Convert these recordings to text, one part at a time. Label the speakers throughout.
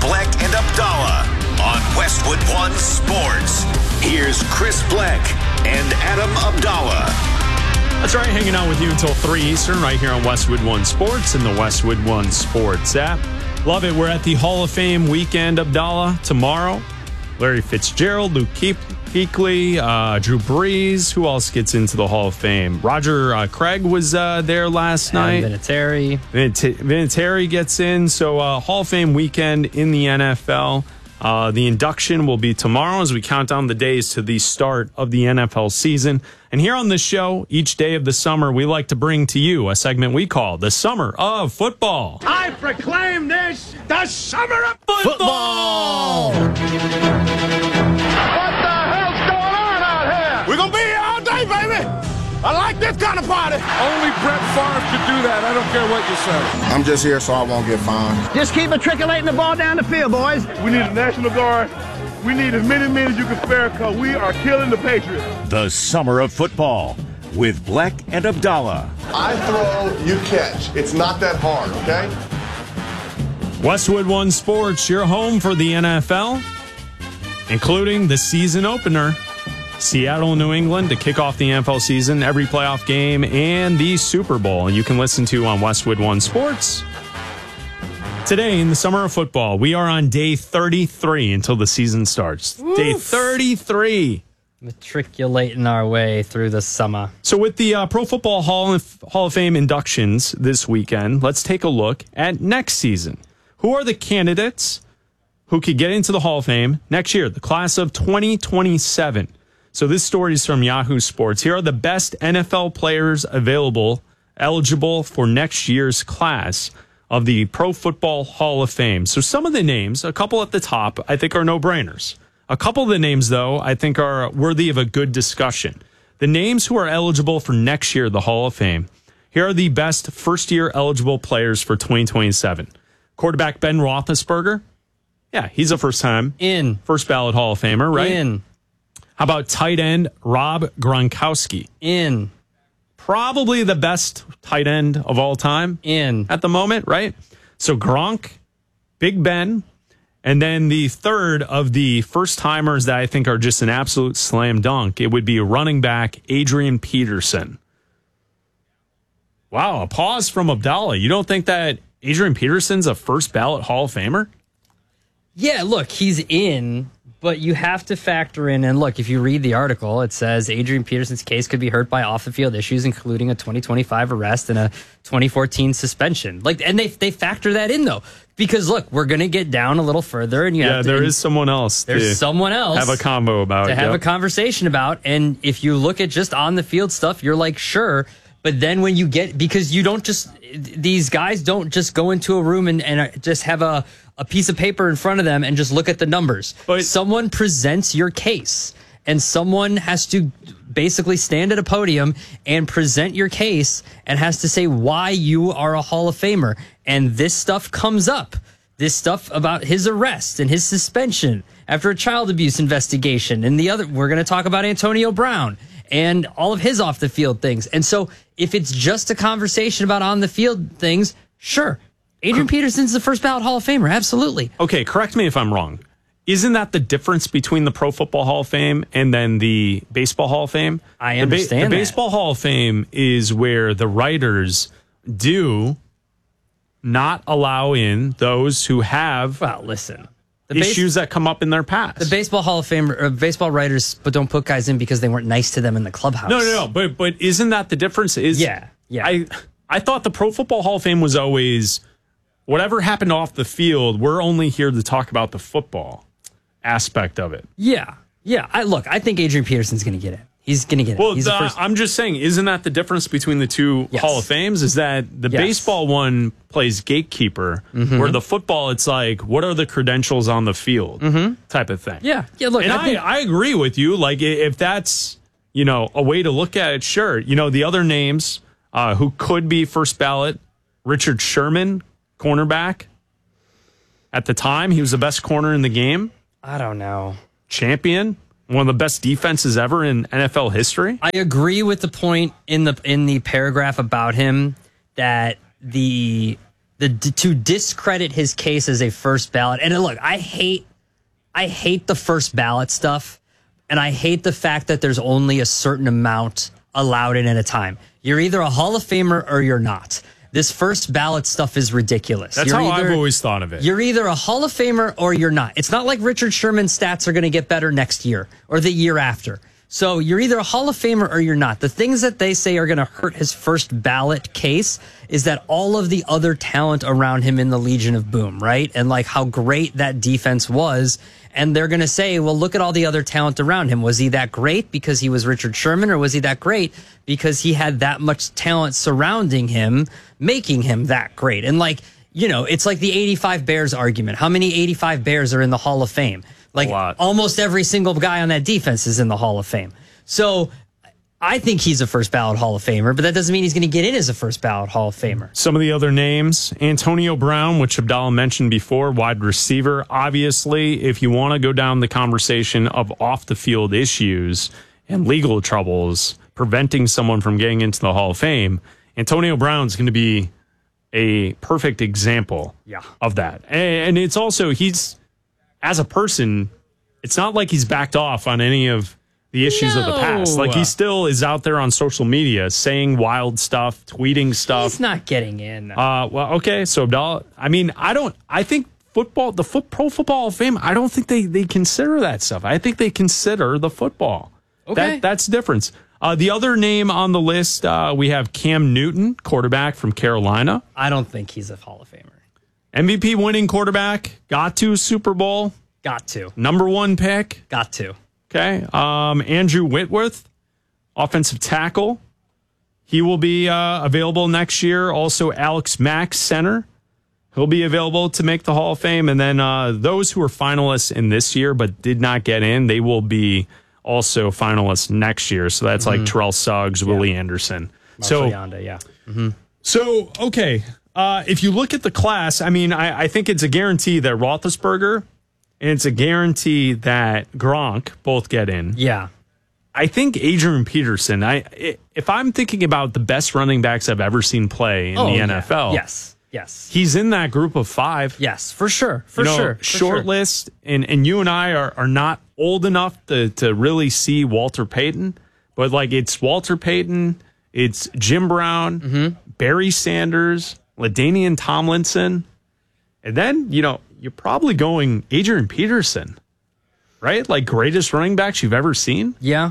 Speaker 1: Black and Abdallah on Westwood One Sports. Here's Chris Black and Adam Abdallah.
Speaker 2: That's right, hanging out with you until 3 Eastern right here on Westwood One Sports and the Westwood One Sports app. Love it. We're at the Hall of Fame weekend, Abdallah, tomorrow. Larry Fitzgerald, Luke Kuechly, Drew Brees. Who else gets into the Hall of Fame? Roger Craig was there last night.
Speaker 3: Vinatieri.
Speaker 2: Vinatieri gets in. So Hall of Fame weekend in the NFL. The induction will be tomorrow as we count down the days to the start of the NFL season. And here on the show, each day of the summer, we like to bring to you a segment we call the Summer of Football.
Speaker 4: I proclaim this the Summer of
Speaker 2: Football!
Speaker 4: What the hell's going on out here? We're going to be here all day, baby. I like this kind of party. Only Brett Favre could do that. I don't care what you say.
Speaker 5: I'm just here so I won't get fined.
Speaker 6: Just keep matriculating the ball down the field, boys.
Speaker 4: We need a National Guard. We need as many men as you can spare because we are killing the Patriots.
Speaker 1: The Summer of Football with Black and Abdallah.
Speaker 5: I throw, you catch. It's not that hard, okay?
Speaker 2: Westwood One Sports, your home for the NFL, including the season opener. Seattle and New England to kick off the NFL season, every playoff game, and the Super Bowl. You can listen to on Westwood One Sports. Today in the Summer of Football, we are on day 33 until the season starts. Oof. Day 33.
Speaker 3: Matriculating our way through the summer.
Speaker 2: So with the Pro Football Hall of Fame inductions this weekend, let's take a look at next season. Who are the candidates who could get into the Hall of Fame next year, the class of 2027? So this story is from Yahoo Sports. Here are the best NFL players eligible for next year's class of the Pro Football Hall of Fame. So some of the names, a couple at the top, I think are no-brainers. A couple of the names, though, I think are worthy of a good discussion. The names who are eligible for next year, the Hall of Fame. Here are the best first-year eligible players for 2027. Quarterback Ben Roethlisberger. Yeah, he's a first ballot Hall of Famer, right?
Speaker 3: In.
Speaker 2: How about tight end Rob Gronkowski?
Speaker 3: In.
Speaker 2: Probably the best tight end of all time.
Speaker 3: In.
Speaker 2: At the moment, right? So Gronk, Big Ben, and then the third of the first-timers that I think are just an absolute slam dunk, it would be running back Adrian Peterson. Wow, a pause from Abdallah. You don't think that Adrian Peterson's a first-ballot Hall of Famer?
Speaker 3: Yeah, look, he's in. But you have to factor in, and look, if you read the article, it says Adrian Peterson's case could be hurt by off-the-field issues, including a 2025 arrest and a 2014 suspension. And they factor that in, though, because, look, we're going to get down a little further. And
Speaker 2: there is someone else.
Speaker 3: There's someone else.
Speaker 2: Have a combo about.
Speaker 3: To have a conversation about, and if you look at just on-the-field stuff, you're like, sure. But then when you get, because you don't just, these guys don't just go into a room and just have a piece of paper in front of them and just look at the numbers. But someone presents your case, and someone has to basically stand at a podium and present your case and has to say why you are a Hall of Famer. And this stuff comes up. This stuff about his arrest and his suspension after a child abuse investigation. And we're going to talk about Antonio Brown and all of his off the field things. And so if it's just a conversation about on the field things, sure. Adrian Peterson's the first ballot Hall of Famer. Absolutely.
Speaker 2: Okay, correct me if I'm wrong. Isn't that the difference between the Pro Football Hall of Fame and then the Baseball Hall of Fame?
Speaker 3: I understand
Speaker 2: the Baseball Hall of Fame is where the writers do not allow in those who have issues that come up in their past.
Speaker 3: The Baseball Hall of Fame, baseball writers, but don't put guys in because they weren't nice to them in the clubhouse.
Speaker 2: No. But isn't that the difference?
Speaker 3: Yeah.
Speaker 2: I thought the Pro Football Hall of Fame was always whatever happened off the field. We're only here to talk about the football aspect of it.
Speaker 3: Yeah. I think Adrian Peterson's going to get it. He's going to get it.
Speaker 2: Well, I'm just saying, isn't that the difference between the two Hall of Fames? Is that the baseball one plays gatekeeper, where the football, it's like, what are the credentials on the field type of thing.
Speaker 3: Yeah, look.
Speaker 2: And I agree with you. Like, if that's, a way to look at it, sure. The other names who could be first ballot, Richard Sherman, cornerback. At the time, he was the best corner in the game.
Speaker 3: I don't know.
Speaker 2: Champion. One of the best defenses ever in NFL history.
Speaker 3: I agree with the point in the paragraph about him that the to discredit his case as a first ballot. And look, I hate the first ballot stuff, and I hate the fact that there's only a certain amount allowed in at a time. You're either a Hall of Famer or you're not. This first ballot stuff is ridiculous.
Speaker 2: That's how I've always thought of it.
Speaker 3: You're either a Hall of Famer or you're not. It's not like Richard Sherman's stats are going to get better next year or the year after. So you're either a Hall of Famer or you're not. The things that they say are going to hurt his first ballot case is that all of the other talent around him in the Legion of Boom, right? And like how great that defense was. And they're going to say, well, look at all the other talent around him. Was he that great because he was Richard Sherman, or was he that great because he had that much talent surrounding him, making him that great? And like, you know, it's like the 85 Bears argument. How many 85 Bears are in the Hall of Fame? Like almost every single guy on that defense is in the Hall of Fame. So I think he's a first ballot Hall of Famer, but that doesn't mean he's going to get in as a first ballot Hall of Famer.
Speaker 2: Some of the other names, Antonio Brown, which Abdallah mentioned before, wide receiver. Obviously, if you want to go down the conversation of off the field issues and legal troubles preventing someone from getting into the Hall of Fame, Antonio Brown's going to be a perfect example of that. And it's also, he's, as a person, it's not like he's backed off on any of the issues of the past. Like, he still is out there on social media saying wild stuff, tweeting stuff.
Speaker 3: He's not getting in.
Speaker 2: Well, okay. So, Abdallah, I mean, I think football, Pro Football Hall of Fame, I don't think they consider that stuff. I think they consider the football.
Speaker 3: Okay.
Speaker 2: That's the difference. The other name on the list, we have Cam Newton, quarterback from Carolina.
Speaker 3: I don't think he's a Hall of Famer.
Speaker 2: MVP winning quarterback, got to Super Bowl.
Speaker 3: Got to.
Speaker 2: Number 1 pick.
Speaker 3: Got to.
Speaker 2: Okay. Andrew Whitworth, offensive tackle. He will be available next year. Also, Alex Mack, center. He'll be available to make the Hall of Fame. And then those who are finalists in this year but did not get in, they will be also finalists next year. So that's like Terrell Suggs, Willie Anderson.
Speaker 3: Marshall Yanda, yeah. Mm-hmm.
Speaker 2: So, okay. If you look at the class, I mean, I think it's a guarantee that Roethlisberger and it's a guarantee that Gronk both get in.
Speaker 3: Yeah.
Speaker 2: I think Adrian Peterson, if I'm thinking about the best running backs I've ever seen play in the NFL.
Speaker 3: Yes.
Speaker 2: He's in that group of 5.
Speaker 3: Yes, for sure.
Speaker 2: Short list, and you and I are not old enough to really see Walter Payton, but like it's Walter Payton, it's Jim Brown, Barry Sanders, LaDainian Tomlinson, and then, you're probably going Adrian Peterson, right? Like greatest running backs you've ever seen?
Speaker 3: Yeah.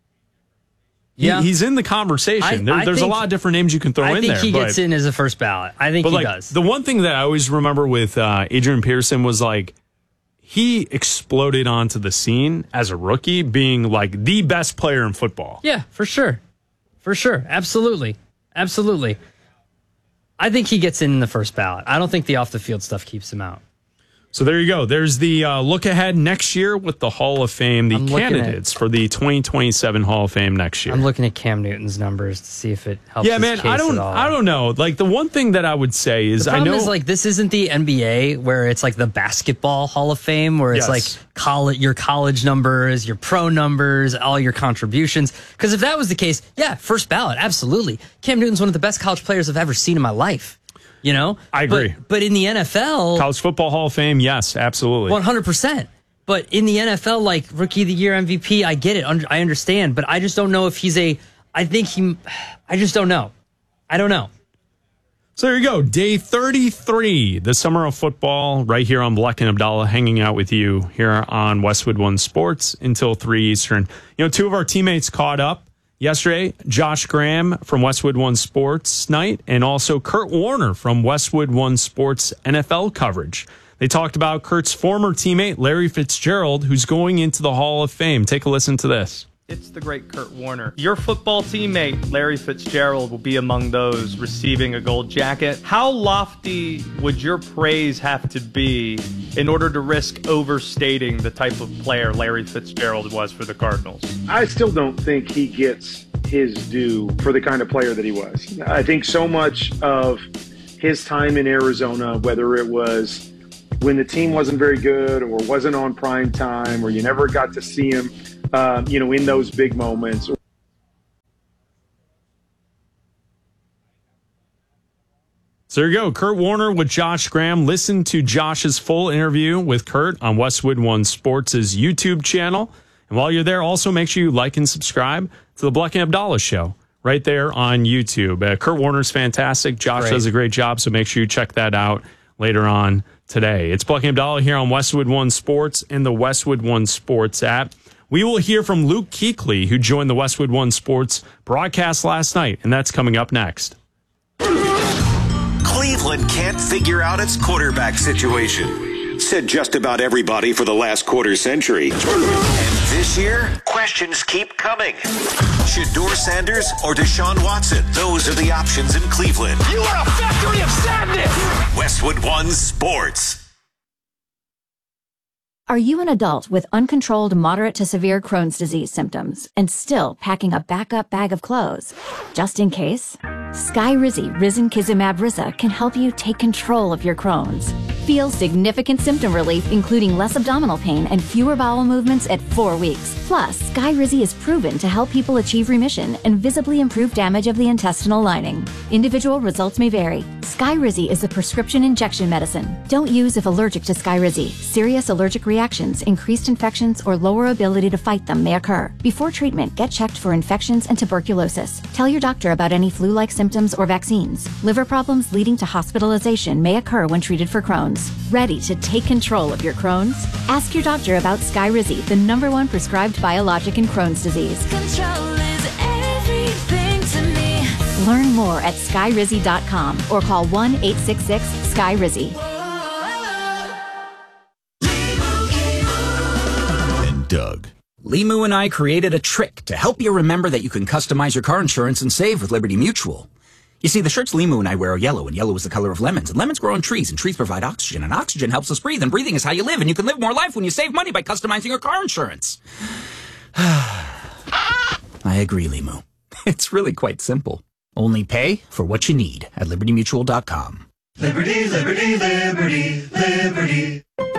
Speaker 2: He's in the conversation. There's a lot of different names you can throw in there.
Speaker 3: I think he gets in as a first ballot. I think he does.
Speaker 2: The one thing that I always remember with Adrian Peterson was like he exploded onto the scene as a rookie, being like the best player in football.
Speaker 3: Yeah, for sure. Absolutely. I think he gets in the first ballot. I don't think the off the field stuff keeps him out.
Speaker 2: So there you go. There's the look ahead next year with the Hall of Fame, the candidates for the 2027 Hall of Fame next year.
Speaker 3: I'm looking at Cam Newton's numbers to see if it helps.
Speaker 2: Yeah, man, I don't know. Like the one thing that I would say is,
Speaker 3: the problem is like this isn't the NBA where it's like the basketball Hall of Fame where it's like your college numbers, your pro numbers, all your contributions. Because if that was the case, first ballot, absolutely. Cam Newton's one of the best college players I've ever seen in my life.
Speaker 2: I agree.
Speaker 3: But in the NFL...
Speaker 2: College Football Hall of Fame, yes, absolutely.
Speaker 3: 100%. But in the NFL, like Rookie of the Year, MVP, I get it. I understand. But I just don't know if he's I just don't know. I don't know.
Speaker 2: So there you go. Day 33, the summer of football, right here on Black and Abdallah, hanging out with you here on Westwood One Sports until 3 Eastern. 2 of our teammates caught up yesterday, Josh Graham from Westwood One Sports Night, and also Kurt Warner from Westwood One Sports NFL coverage. They talked about Kurt's former teammate, Larry Fitzgerald, who's going into the Hall of Fame. Take a listen to this.
Speaker 7: It's the great Kurt Warner. Your football teammate, Larry Fitzgerald, will be among those receiving a gold jacket. How lofty would your praise have to be in order to risk overstating the type of player Larry Fitzgerald was for the Cardinals?
Speaker 8: I still don't think he gets his due for the kind of player that he was. I think so much of his time in Arizona, whether it was when the team wasn't very good or wasn't on prime time or you never got to see him, in those big moments.
Speaker 2: So there you go. Kurt Warner with Josh Graham. Listen to Josh's full interview with Kurt on Westwood One Sports' YouTube channel. And while you're there, also make sure you like and subscribe to the Bleck and Abdallah Show right there on YouTube. Kurt Warner's fantastic. Josh does a great job, so make sure you check that out later on today. It's Bleck and Abdallah here on Westwood One Sports and the Westwood One Sports app. We will hear from Luke Kuechly, who joined the Westwood One Sports broadcast last night, and that's coming up next.
Speaker 1: Cleveland can't figure out its quarterback situation, said just about everybody for the last quarter century. And this year, questions keep coming. Shedeur Sanders or Deshaun Watson? Those are the options in Cleveland.
Speaker 9: You are a factory of sadness!
Speaker 1: Westwood One Sports.
Speaker 10: Are you an adult with uncontrolled moderate to severe Crohn's disease symptoms and still packing a backup bag of clothes? Just in case, Skyrizi Risankizumab Riza can help you take control of your Crohn's. Feel significant symptom relief, including less abdominal pain and fewer bowel movements at 4 weeks. Plus, Skyrizi is proven to help people achieve remission and visibly improve damage of the intestinal lining. Individual results may vary. Skyrizi is a prescription injection medicine. Don't use if allergic to Skyrizi. Serious allergic reactions, increased infections, or lower ability to fight them may occur. Before treatment, get checked for infections and tuberculosis. Tell your doctor about any flu-like symptoms or vaccines. Liver problems leading to hospitalization may occur when treated for Crohn's. Ready to take control of your Crohn's? Ask your doctor about Skyrizi, the #1 prescribed biologic in Crohn's disease.
Speaker 11: Control is everything to me.
Speaker 10: Learn more at skyrizi.com or call 1-866-SKYRIZI.
Speaker 12: And Doug. Limu and I created a trick to help you remember that you can customize your car insurance and save with Liberty Mutual. You see, the shirts Limu and I wear are yellow, and yellow is the color of lemons, and lemons grow on trees, and trees provide oxygen, and oxygen helps us breathe, and breathing is how you live, and you can live more life when you save money by customizing your car insurance. I agree, Limu. It's really quite simple. Only pay for what you need at libertymutual.com.
Speaker 13: Liberty, liberty, liberty, liberty.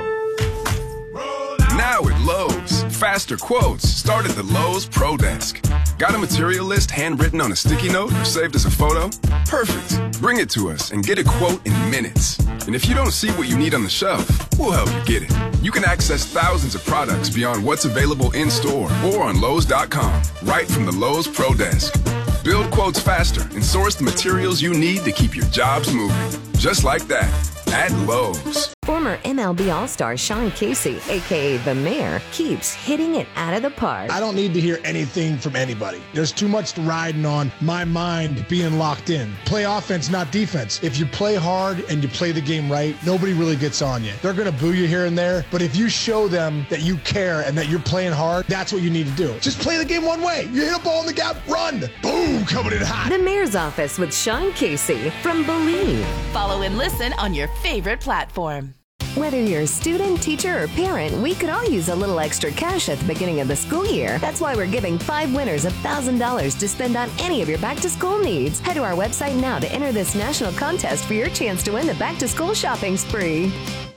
Speaker 13: Now at Lowe's, faster quotes start at the Lowe's Pro Desk. Got a material list handwritten on a sticky note or saved as a photo? Perfect. Bring it to us and get a quote in minutes. And if you don't see what you need on the shelf, we'll help you get it. You can access thousands of products beyond what's available in store or on Lowe's.com, right from the Lowe's Pro Desk. Build quotes faster and source the materials you need to keep your jobs moving. Just like that, at Lowe's.
Speaker 14: Former MLB All-Star Sean Casey, a.k.a. The Mayor, keeps hitting it out of the park.
Speaker 15: I don't need to hear anything from anybody. There's too much riding on my mind being locked in. Play offense, not defense. If you play hard and you play the game right, nobody really gets on you. They're going to boo you here and there, but if you show them that you care and that you're playing hard, that's what you need to do. Just play the game one way. You hit a ball in the gap, run. Boom, coming in hot.
Speaker 14: The Mayor's Office with Sean Casey from Believe.
Speaker 16: Follow and listen on your favorite platform.
Speaker 14: Whether you're a student, teacher, or parent, we could all use a little extra cash at the beginning of the school year. That's why we're giving 5 winners $1,000 to spend on any of your back-to-school needs. Head to our website now to enter this national contest for your chance to win the back-to-school shopping spree.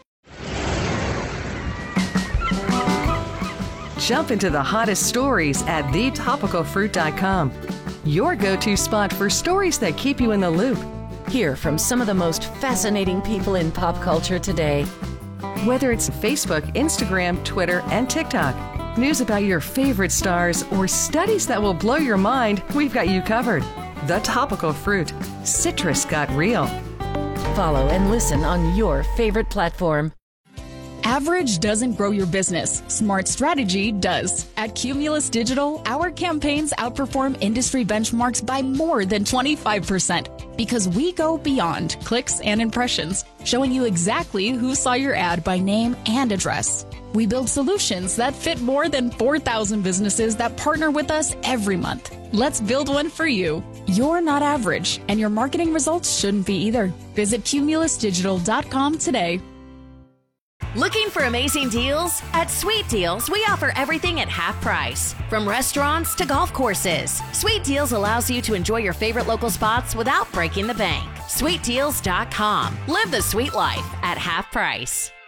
Speaker 17: Jump into the hottest stories at thetopicalfruit.com. Your go-to spot for stories that keep you in the loop.
Speaker 16: Hear from some of the most fascinating people in pop culture today.
Speaker 17: Whether it's Facebook, Instagram, Twitter, and TikTok, news about your favorite stars, or studies that will blow your mind, we've got you covered. The Topical Fruit. Citrus got real.
Speaker 16: Follow and listen on your favorite platform.
Speaker 18: Average doesn't grow your business. Smart strategy does. At Cumulus Digital, our campaigns outperform industry benchmarks by more than 25% because we go beyond clicks and impressions, showing you exactly who saw your ad by name and address. We build solutions that fit more than 4,000 businesses that partner with us every month. Let's build one for you. You're not average, and your marketing results shouldn't be either. Visit cumulusdigital.com today.
Speaker 16: Looking for amazing deals? At Sweet Deals, we offer everything at half price. From restaurants to golf courses, Sweet Deals allows you to enjoy your favorite local spots without breaking the bank. SweetDeals.com. Live the sweet life at half price.